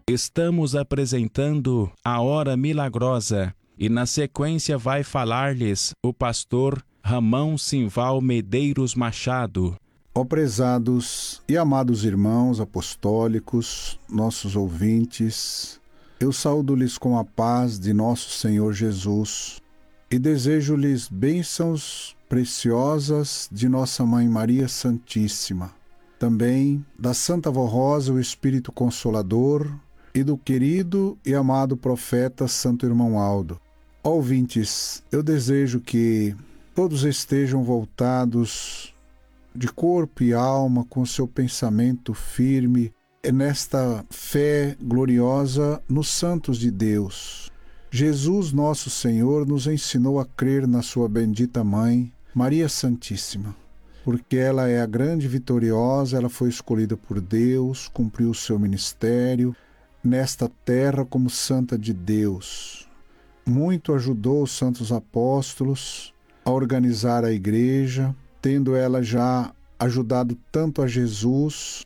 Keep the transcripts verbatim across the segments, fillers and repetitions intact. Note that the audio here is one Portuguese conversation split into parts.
Estamos apresentando a Hora Milagrosa e na sequência vai falar-lhes o pastor Ramão Simval Medeiros Machado. Ó prezados e amados irmãos apostólicos, nossos ouvintes, eu saúdo-lhes com a paz de nosso Senhor Jesus e desejo-lhes bênçãos preciosas de nossa Mãe Maria Santíssima, também da Santa Vó Rosa, o Espírito Consolador, e do querido e amado profeta Santo Irmão Aldo. Ó ouvintes, eu desejo que todos estejam voltados de corpo e alma, com seu pensamento firme, nesta fé gloriosa nos santos de Deus. Jesus, nosso Senhor, nos ensinou a crer na sua bendita Mãe, Maria Santíssima, porque ela é a grande vitoriosa, ela foi escolhida por Deus, cumpriu o seu ministério nesta terra como Santa de Deus. Muito ajudou os santos apóstolos a organizar a igreja, tendo ela já ajudado tanto a Jesus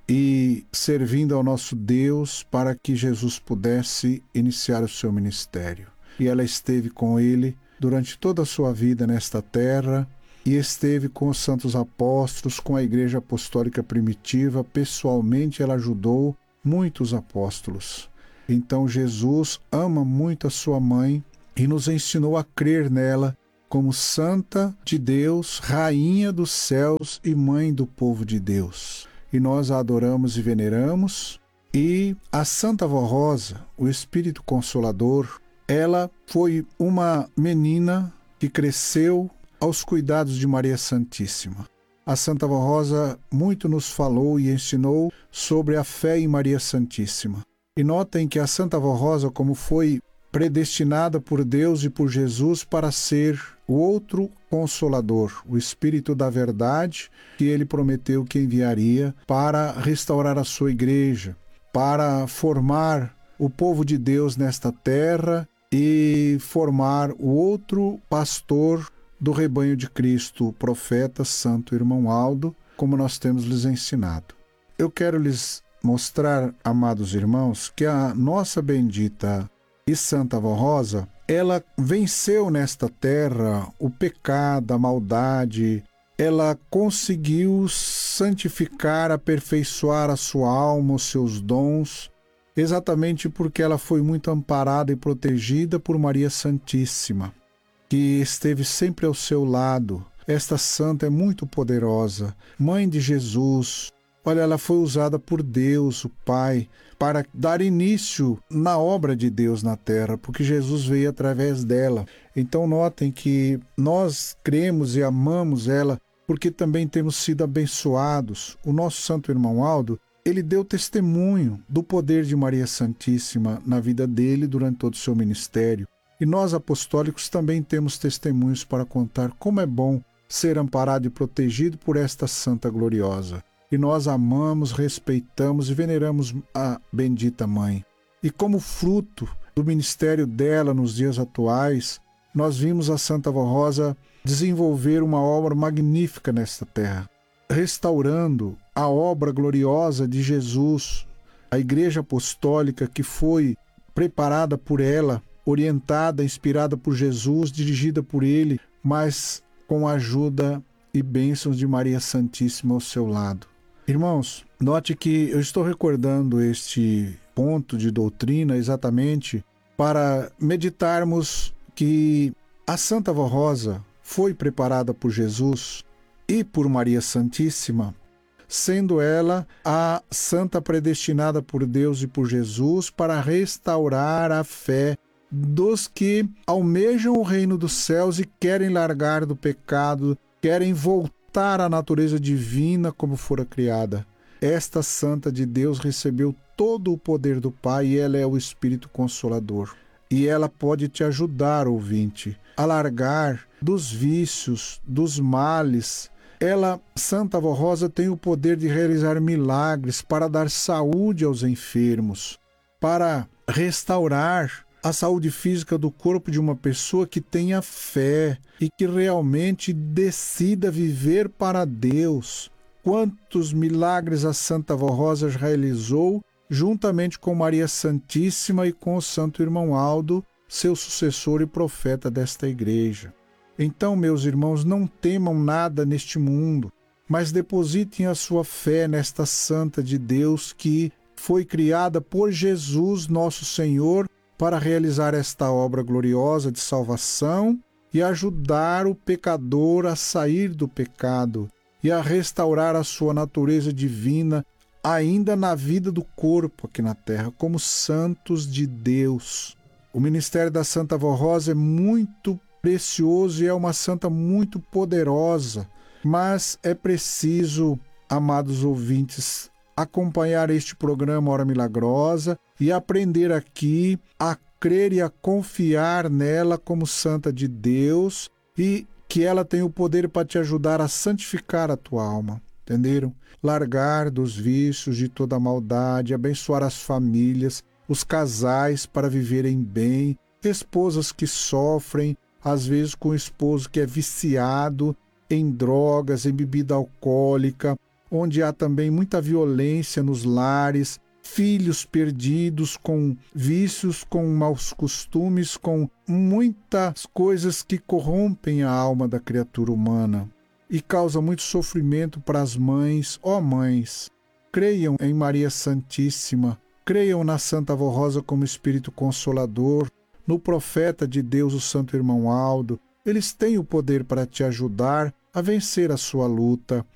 e servindo ao nosso Deus para que Jesus pudesse iniciar o seu ministério. E ela esteve com ele durante toda a sua vida nesta terra e esteve com os santos apóstolos, com a igreja apostólica primitiva. Pessoalmente ela ajudou muitos apóstolos. Então Jesus ama muito a sua mãe e nos ensinou a crer nela como Santa de Deus, Rainha dos céus e Mãe do povo de Deus. E nós a adoramos e veneramos. E a Santa Vó Rosa, o Espírito Consolador, ela foi uma menina que cresceu aos cuidados de Maria Santíssima. A Santa Vó Rosa muito nos falou e ensinou sobre a fé em Maria Santíssima. E notem que a Santa Vó Rosa, como foi predestinada por Deus e por Jesus para ser o outro Consolador, o Espírito da Verdade, que ele prometeu que enviaria para restaurar a sua igreja, para formar o povo de Deus nesta terra e formar o outro pastor do rebanho de Cristo, o profeta Santo Irmão Aldo, como nós temos lhes ensinado. Eu quero lhes mostrar, amados irmãos, que a nossa bendita e Santa Vó Rosa, ela venceu nesta terra o pecado, a maldade, ela conseguiu santificar, aperfeiçoar a sua alma, os seus dons, exatamente porque ela foi muito amparada e protegida por Maria Santíssima, que esteve sempre ao seu lado. Esta santa é muito poderosa, Mãe de Jesus. Olha, ela foi usada por Deus, o Pai, para dar início na obra de Deus na terra, porque Jesus veio através dela. Então notem que nós cremos e amamos ela, porque também temos sido abençoados. O nosso Santo Irmão Aldo, ele deu testemunho do poder de Maria Santíssima na vida dele durante todo o seu ministério. E nós apostólicos também temos testemunhos para contar como é bom ser amparado e protegido por esta santa gloriosa. E nós amamos, respeitamos e veneramos a bendita Mãe. E como fruto do ministério dela nos dias atuais, nós vimos a Santa Vó Rosa desenvolver uma obra magnífica nesta terra, restaurando a obra gloriosa de Jesus, a Igreja Apostólica que foi preparada por ela, orientada, inspirada por Jesus, dirigida por ele, mas com a ajuda e bênçãos de Maria Santíssima ao seu lado. Irmãos, note que eu estou recordando este ponto de doutrina exatamente para meditarmos que a Santa Vó Rosa foi preparada por Jesus e por Maria Santíssima, sendo ela a santa predestinada por Deus e por Jesus para restaurar a fé dos que almejam o reino dos céus e querem largar do pecado, querem voltar à natureza divina como fora criada. Esta santa de Deus recebeu todo o poder do Pai e ela é o Espírito Consolador. E ela pode te ajudar, ouvinte, a largar dos vícios, dos males. Ela, Santa Vó Rosa, tem o poder de realizar milagres para dar saúde aos enfermos, para restaurar a saúde física do corpo de uma pessoa que tenha fé e que realmente decida viver para Deus. Quantos milagres a Santa Vó Rosa realizou juntamente com Maria Santíssima e com o Santo Irmão Aldo, seu sucessor e profeta desta igreja. Então, meus irmãos, não temam nada neste mundo, mas depositem a sua fé nesta Santa de Deus que foi criada por Jesus, nosso Senhor, para realizar esta obra gloriosa de salvação e ajudar o pecador a sair do pecado e a restaurar a sua natureza divina ainda na vida do corpo aqui na terra, como santos de Deus. O ministério da Santa Avó Rosa é muito precioso e é uma santa muito poderosa, mas é preciso, amados ouvintes, acompanhar este programa Hora Milagrosa e aprender aqui a crer e a confiar nela como santa de Deus e que ela tem o poder para te ajudar a santificar a tua alma, entenderam? Largar dos vícios, de toda a maldade, abençoar as famílias, os casais para viverem bem, esposas que sofrem, às vezes com o esposo que é viciado em drogas, em bebida alcoólica, onde há também muita violência nos lares, filhos perdidos com vícios, com maus costumes, com muitas coisas que corrompem a alma da criatura humana e causa muito sofrimento para as mães. Ó mães, creiam em Maria Santíssima, creiam na Santa Avó Rosa como Espírito Consolador, no profeta de Deus, o Santo Irmão Aldo. Eles têm o poder para te ajudar a vencer a sua luta.